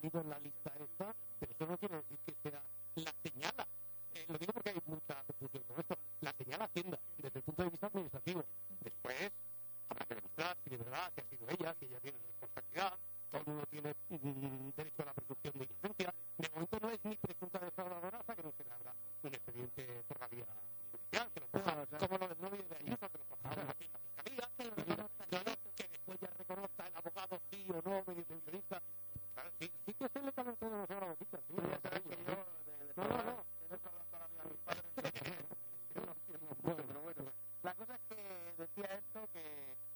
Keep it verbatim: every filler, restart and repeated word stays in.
metido en la lista esta, pero eso no quiere decir que sea la señala. Eh, lo digo porque hay mucha confusión con esto. La señala Hacienda, desde el punto de vista administrativo. Después, habrá que demostrar si de verdad que ha sido ella, que ella tiene responsabilidad, todo el mundo tiene mm, derecho a la presunción de inocencia. De momento no es ni presunta defraudadora hasta que no se le abra un expediente por la vía judicial, que lo coja, como lo del novio de Ayuso, que lo coja ahora aquí en la fiscalía, y diga, no, no, que después ya reconozca el abogado sí o no, medio pensionista,